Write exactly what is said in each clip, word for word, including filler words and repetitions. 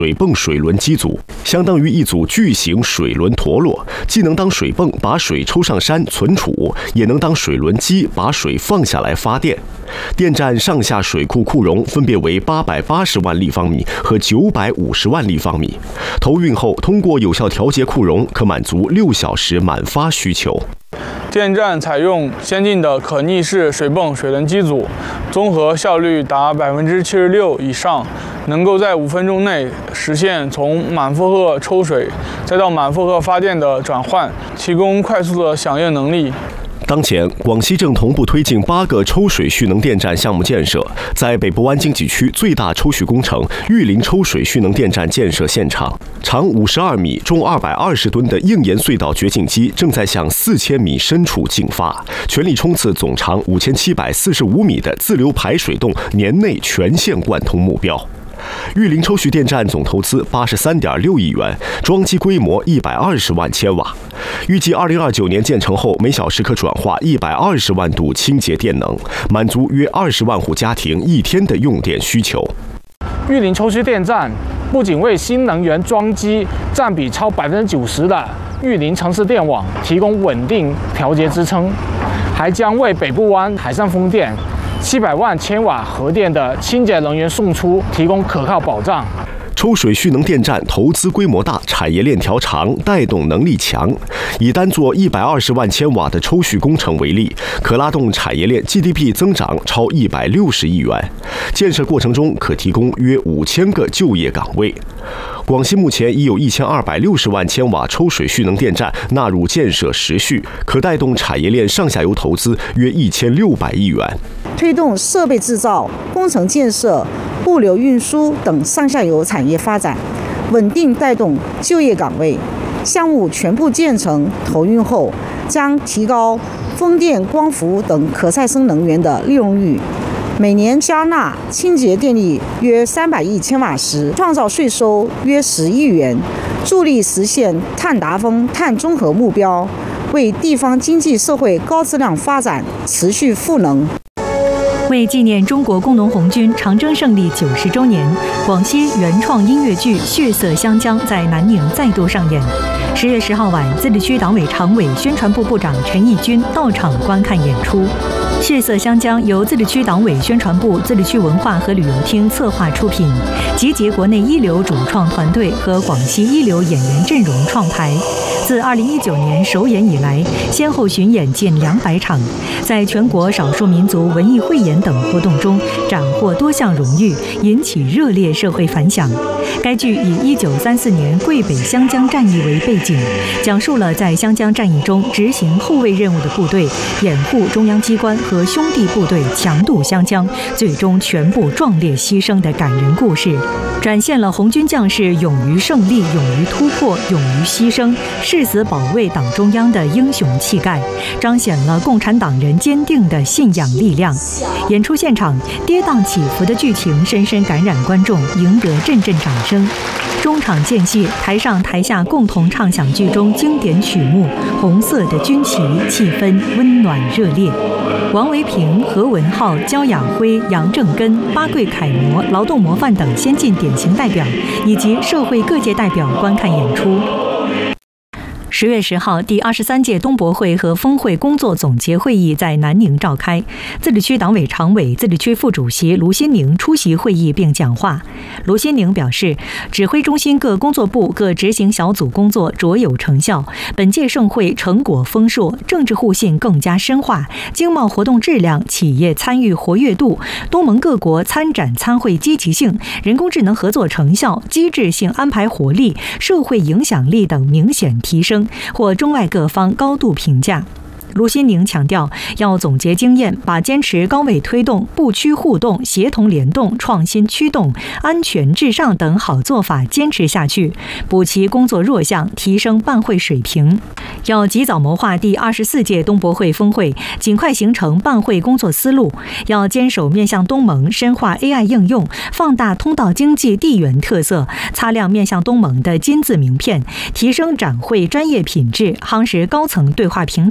水泵水轮机组，相当于一组巨型水轮陀螺，既能当水泵把水抽上山存储，也能当水轮机把水放下来发电。电站上下水库库容分别为八百八十万立方米和九百五十万立方米。投运后，通过有效调节库容，可满足六小时满发需求。 电站采用先进的可逆式水泵水轮机组，综合效率达百分之七十六以上，能够在五分钟内实现从满负荷抽水再到满负荷发电的转换，提供快速的响应能力。 当前，广西正同步推进八个抽水蓄能电站项目建设。在北部湾经济区最大抽蓄工程玉林抽水蓄能电站建设现场，长五十二米、重二百二十吨的硬岩隧道掘进机正在向四千米深处进发，全力冲刺总长五千七百四十五米的自流排水洞年内全线贯通目标。玉林抽蓄电站总投资八十三点六亿元，装机规模一百二十万千瓦。预计二零二九年建成后，每小时可转化一百二十万度清洁电能，满足约二十万户家庭一天的用电需求。 玉林抽蓄电站不仅为新能源装机占比超百分之九十的玉林城市电网提供稳定调节支撑，还将为北部湾海上风电七百万千瓦核电的清洁能源送出提供可靠保障。 抽水蓄能电站投资规模大，产业链条长，带动能力强。以单做一百二十万千瓦的抽蓄工程为例，可拉动产业链 G D P 增长超一百六十亿元。建设过程中可提供约五千个就业岗位。广西目前已有一千二百六十万千瓦抽水蓄能电站纳入建设时序，可带动产业链上下游投资约一千六百亿元。 推动设备制造、工程建设、物流运输等上下游产业发展，稳定带动就业岗位。项目全部建成投运后，将提高风电、光伏等可再生能源的利用率，每年加纳清洁电力约三百亿千瓦时，创造税收约十亿元，助力实现碳达峰、碳中和目标，为地方经济社会高质量发展持续赋能。 为纪念中国工农红军长征胜利九十周年，广西原创音乐剧《血色湘江》在南宁再度上演。十月十号晚，自治区党委常委、宣传部部长陈义军到场观看演出。《血色湘江》由自治区党委宣传部、自治区文化和旅游厅策划出品，集结国内一流主创团队和广西一流演员阵容创排。自二零一九年首演以来，先后巡演近两百场，在全国少数民族文艺汇演等活动中斩获多项荣誉，引起热烈社会反响。该剧以一九三四年桂北湘江战役为背景，讲述了在湘江战役中执行后卫任务的部队掩护中央机关和兄弟部队强渡湘江，最终全部壮烈牺牲的感人故事，展现了红军将士勇于胜利、勇于突破、勇于牺牲、誓死保卫党中央的英雄气概，彰显了共产党人坚定的信仰力量。演出现场跌宕起伏的剧情深深感染观众，赢得阵阵掌声。中场间隙，台上台下共同唱响剧中经典曲目《红色的军旗》，气氛温暖热烈。王维平、何文浩、焦亚辉、杨正根、八桂楷模、劳动模范等先进典型代表以及社会各界代表观看演出。十月十号，第二十三届东博会和峰会工作总结会议在南宁召开。自治区党委常委、自治区副主席卢新宁出席会议并讲话。卢新宁表示，指挥中心各工作部、各执行小组工作卓有成效，本届盛会成果丰硕，政治互信更加深化，经贸活动质量、企业参与活跃度、东盟各国参展参会积极性、人工智能合作成效、机制性安排活力、社会影响力等明显提升，获中外各方高度评价。卢新宁强调，要总结经验，把坚持高位推动、部区互动、协同联动、创新驱动、安全至上等好做法坚持下去，补齐工作弱项，提升办会水平。要及早谋划第二十四届东博会峰会，尽快形成办会工作思路。要坚守面向东盟，深化 A I 应用，放大通道经济地缘特色，擦亮面向东盟的金字名片，提升展会专业品质，夯实高层对话平台，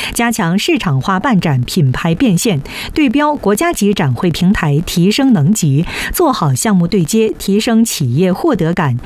加强市场化办展品牌变现，对标国家级展会平台，提升能级，做好项目对接，提升企业获得感，